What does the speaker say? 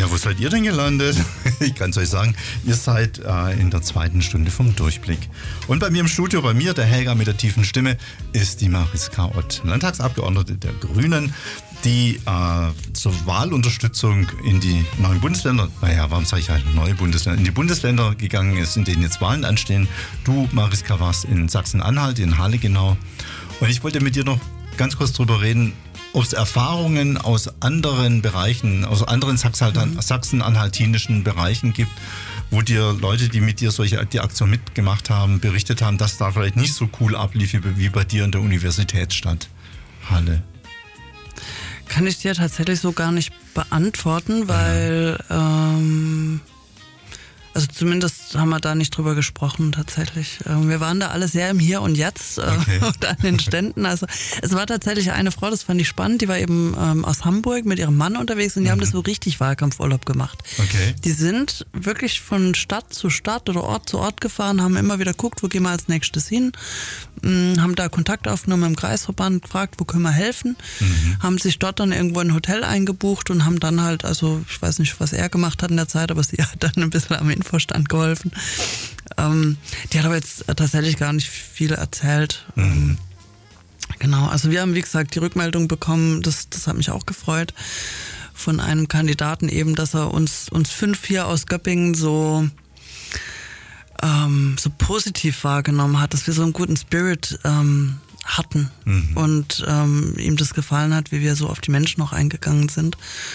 Ja, wo seid ihr denn gelandet? Ich kann es euch sagen, ihr seid in der zweiten Stunde vom Durchblick. Und bei mir im Studio, bei mir, der Helga mit der tiefen Stimme, ist die Mariska Ott, Landtagsabgeordnete der Grünen, die zur Wahlunterstützung in die neuen Bundesländer, warum sage ich halt neue Bundesländer, in die Bundesländer gegangen ist, in denen jetzt Wahlen anstehen. Du, Mariska, warst in Sachsen-Anhalt, in Halle genau. Und ich wollte mit dir noch ganz kurz drüber reden, ob es Erfahrungen aus anderen Bereichen, aus anderen sachsen-anhaltinischen Bereichen gibt, wo dir Leute, die mit dir die Aktion mitgemacht haben, berichtet haben, dass da vielleicht nicht so cool ablief wie bei dir in der Universitätsstadt Halle. Kann ich dir tatsächlich so gar nicht beantworten, weil also zumindest haben wir da nicht drüber gesprochen tatsächlich. Wir waren da alle sehr im Hier und Jetzt und an den Ständen. Also es war tatsächlich eine Frau, das fand ich spannend, die war eben aus Hamburg mit ihrem Mann unterwegs und die haben das so richtig Wahlkampfurlaub gemacht. Okay. Die sind wirklich von Stadt zu Stadt oder Ort zu Ort gefahren, haben immer wieder geguckt, wo gehen wir als nächstes hin, haben da Kontakt aufgenommen im Kreisverband, gefragt, wo können wir helfen, haben sich dort dann irgendwo ein Hotel eingebucht und haben dann halt, also ich weiß nicht, was er gemacht hat in der Zeit, aber sie hat dann ein bisschen am Infostand geholfen. Die hat aber jetzt tatsächlich gar nicht viel erzählt. Genau, also wir haben, wie gesagt, die Rückmeldung bekommen, das hat mich auch gefreut, von einem Kandidaten eben, dass er uns 5 hier aus Göppingen so positiv wahrgenommen hat, dass wir so einen guten Spirit hatten und ihm das gefallen hat, wie wir so auf die Menschen noch eingegangen sind